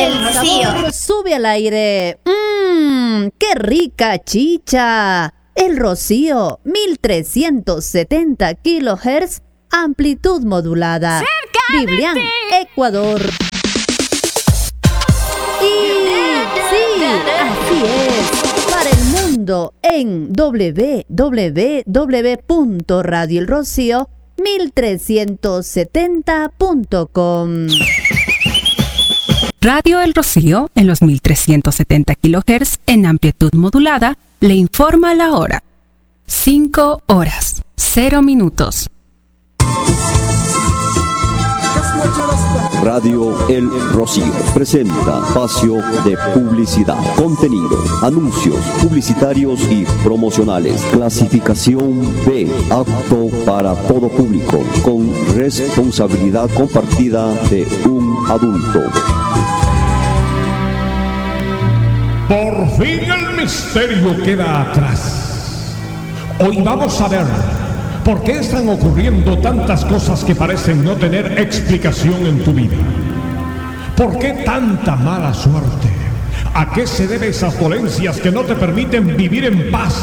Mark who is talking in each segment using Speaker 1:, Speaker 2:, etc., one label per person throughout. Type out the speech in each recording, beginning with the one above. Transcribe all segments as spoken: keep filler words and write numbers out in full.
Speaker 1: El Rocío.
Speaker 2: Sube al aire. Mmm, qué rica chicha. El Rocío, mil trescientos setenta kilohertz, amplitud modulada.
Speaker 1: ¡Cerca
Speaker 2: Biblián,
Speaker 1: de ti!
Speaker 2: Ecuador. Y sí, así es. Para el mundo en doble u doble u doble u punto radio el rocío mil trescientos setenta punto com.
Speaker 3: Radio El Rocío, en los mil trescientos setenta kilohertz en amplitud modulada, le informa la hora. cinco horas, cero minutos.
Speaker 4: Radio El Rocío presenta espacio de publicidad, contenido, anuncios publicitarios y promocionales. Clasificación B, apto para todo público, con responsabilidad compartida de un adulto.
Speaker 5: Por fin el misterio queda atrás. Hoy vamos a ver por qué están ocurriendo tantas cosas que parecen no tener explicación en tu vida. ¿Por qué tanta mala suerte? ¿A qué se deben esas dolencias que no te permiten vivir en paz?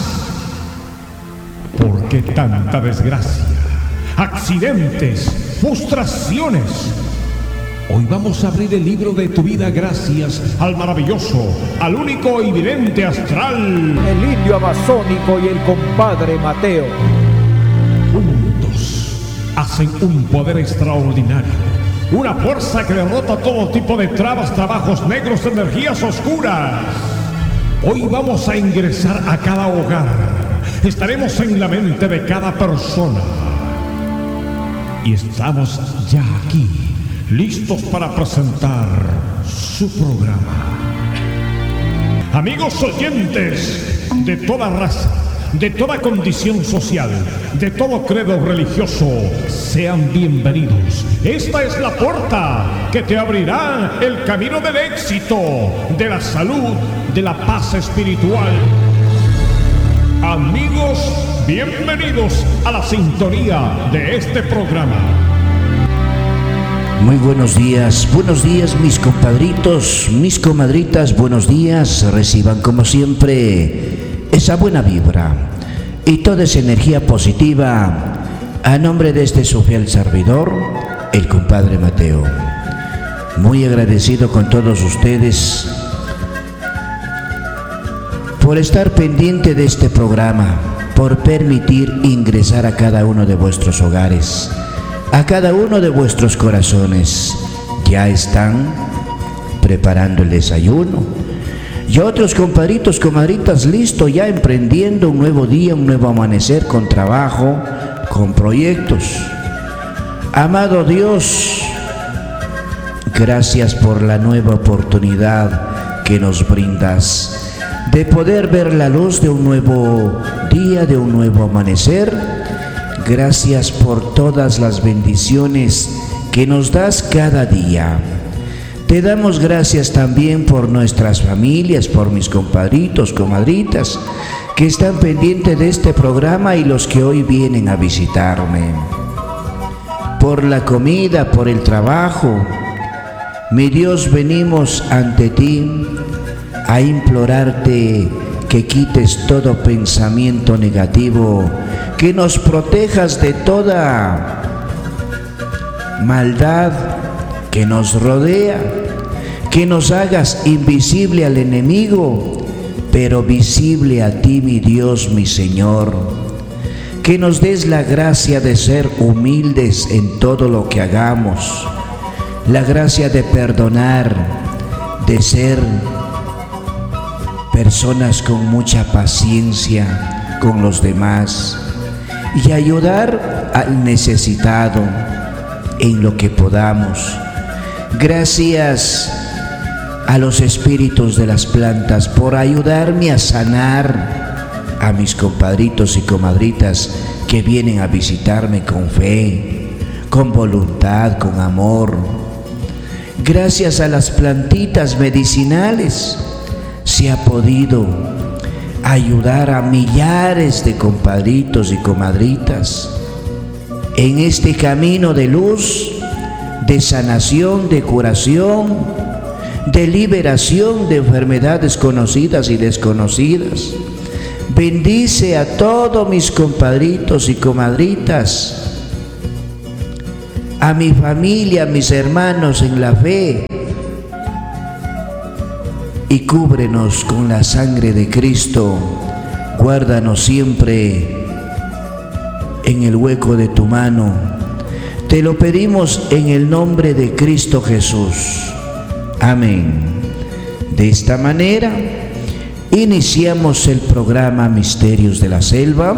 Speaker 5: ¿Por qué tanta desgracia? Accidentes, frustraciones. Hoy vamos a abrir el libro de tu vida gracias al maravilloso, al único evidente astral,
Speaker 6: el indio amazónico y el compadre Mateo.
Speaker 5: Juntos hacen un poder extraordinario, una fuerza que derrota todo tipo de trabas, trabajos negros, energías oscuras. Hoy vamos a ingresar a cada hogar, estaremos en la mente de cada persona y estamos ya aquí, listos para presentar su programa. Amigos oyentes de toda raza, de toda condición social, de todo credo religioso, sean bienvenidos. Esta es la puerta que te abrirá el camino del éxito, de la salud, de la paz espiritual. Amigos, bienvenidos a la sintonía de este programa.
Speaker 7: Muy buenos días, buenos días mis compadritos, mis comadritas, buenos días. Reciban como siempre esa buena vibra y toda esa energía positiva a nombre de este su fiel servidor, el compadre Mateo. Muy agradecido con todos ustedes por estar pendiente de este programa, por permitir ingresar a cada uno de vuestros hogares, a cada uno de vuestros corazones. Ya están preparando el desayuno y otros compadritos, comadritas, listo ya emprendiendo un nuevo día, un nuevo amanecer con trabajo, con proyectos. Amado Dios, gracias por la nueva oportunidad que nos brindas de poder ver la luz de un nuevo día, de un nuevo amanecer. Gracias por todas las bendiciones que nos das cada día. Te damos gracias también por nuestras familias, por mis compadritos, comadritas, que están pendientes de este programa y los que hoy vienen a visitarme. Por la comida, por el trabajo. Mi Dios, venimos ante ti a implorarte que quites todo pensamiento negativo, que nos protejas de toda maldad que nos rodea, que nos hagas invisible al enemigo, pero visible a ti, mi Dios, mi Señor. Que nos des la gracia de ser humildes en todo lo que hagamos, la gracia de perdonar, de ser personas con mucha paciencia con los demás y ayudar al necesitado en lo que podamos. Gracias a los espíritus de las plantas por ayudarme a sanar a mis compadritos y comadritas que vienen a visitarme con fe, con voluntad, con amor. Gracias a las plantitas medicinales se ha podido ayudar a millares de compadritos y comadritas en este camino de luz, de sanación, de curación, de liberación de enfermedades conocidas y desconocidas. Bendice a todos mis compadritos y comadritas, a mi familia, a mis hermanos en la fe, y cúbrenos con la sangre de Cristo. Guárdanos siempre en el hueco de tu mano. Te lo pedimos en el nombre de Cristo Jesús. Amén. De esta manera, iniciamos el programa Misterios de la Selva.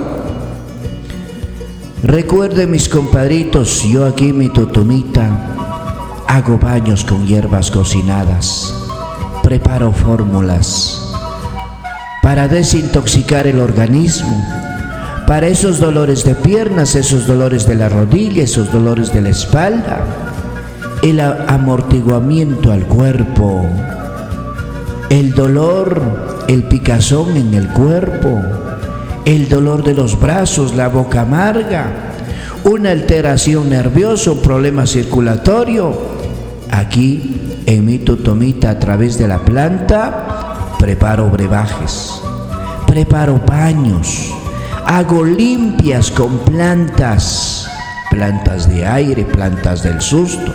Speaker 7: Recuerden, mis compadritos, yo aquí mi totomita hago baños con hierbas cocinadas, preparo fórmulas para desintoxicar el organismo, para esos dolores de piernas, esos dolores de la rodilla, esos dolores de la espalda, el amortiguamiento al cuerpo, el dolor, el picazón en el cuerpo, el dolor de los brazos, la boca amarga, una alteración nerviosa, un problema circulatorio. Aquí en mi totomita, a través de la planta, preparo brebajes, preparo baños, hago limpias con plantas, plantas de aire, plantas del susto,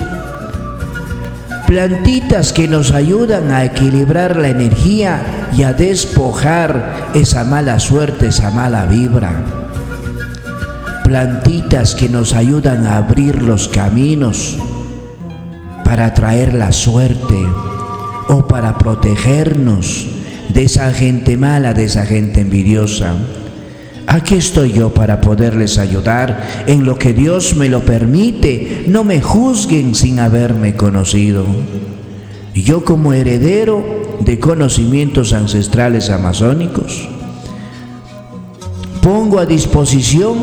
Speaker 7: plantitas que nos ayudan a equilibrar la energía y a despojar esa mala suerte, esa mala vibra. Plantitas que nos ayudan a abrir los caminos para traer la suerte o para protegernos de esa gente mala, de esa gente envidiosa. Aquí estoy yo para poderles ayudar en lo que Dios me lo permite. No me juzguen sin haberme conocido. Yo, como heredero de conocimientos ancestrales amazónicos, pongo a disposición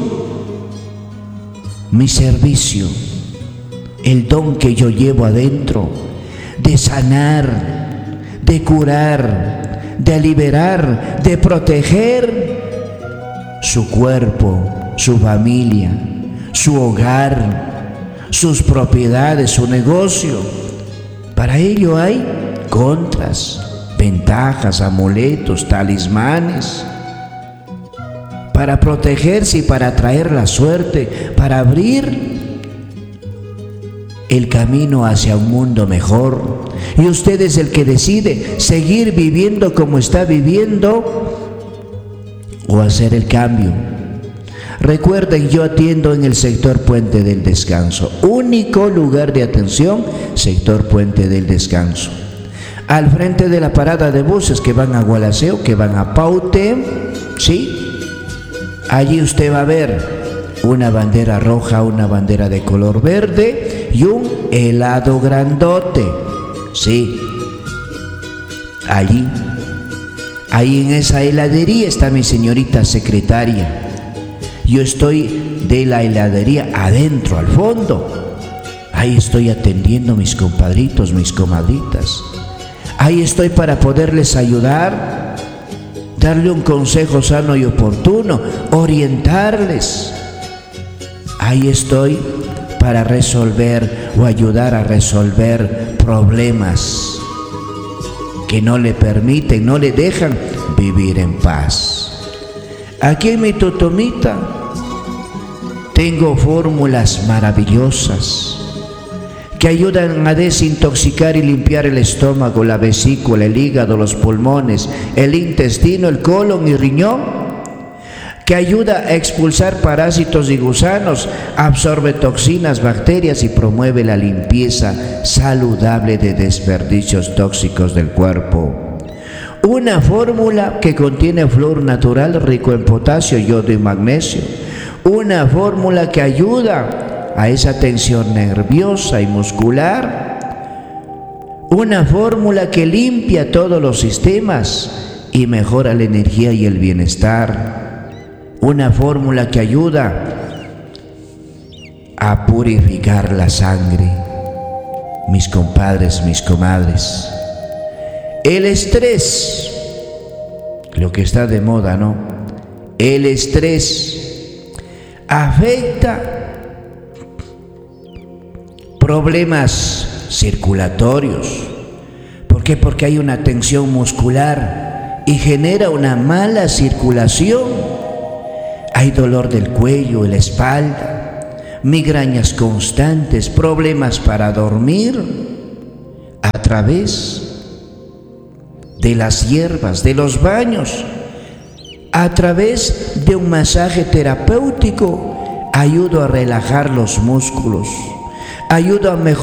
Speaker 7: mi servicio, el don que yo llevo adentro, de sanar, de curar, de liberar, de proteger su cuerpo, su familia, su hogar, sus propiedades, su negocio. Para ello hay contras, ventajas, amuletos, talismanes, para protegerse y para atraer la suerte, para abrir el camino hacia un mundo mejor. Y usted es el que decide seguir viviendo como está viviendo o hacer el cambio. Recuerden, yo atiendo en el sector Puente del Descanso, único lugar de atención, sector Puente del Descanso, al frente de la parada de buses que van a Gualaceo, que van a Paute, ¿sí? Allí usted va a ver una bandera roja, una bandera de color verde y un helado grandote, sí. Allí Ahí en esa heladería está mi señorita secretaria. Yo estoy de la heladería adentro, al fondo. Ahí estoy atendiendo a mis compadritos, mis comadritas. Ahí estoy para poderles ayudar, darle un consejo sano y oportuno, orientarles. Ahí estoy para resolver o ayudar a resolver problemas que no le permiten, no le dejan vivir en paz. Aquí en mi totomita tengo fórmulas maravillosas que ayudan a desintoxicar y limpiar el estómago, la vesícula, el hígado, los pulmones, el intestino, el colon y riñón, que ayuda a expulsar parásitos y gusanos, absorbe toxinas, bacterias y promueve la limpieza saludable de desperdicios tóxicos del cuerpo. Una fórmula que contiene flúor natural rico en potasio, yodo y magnesio. Una fórmula que ayuda a esa tensión nerviosa y muscular. Una fórmula que limpia todos los sistemas y mejora la energía y el bienestar. Una fórmula que ayuda a purificar la sangre. Mis compadres, mis comadres, el estrés, lo que está de moda, ¿no? El estrés afecta problemas circulatorios, qué? Porque hay una tensión muscular y genera una mala circulación. Hay dolor del cuello, de la espalda, migrañas constantes, problemas para dormir. A través de las hierbas, de los baños, a través de un masaje terapéutico, ayudo a relajar los músculos, ayudo a mejorar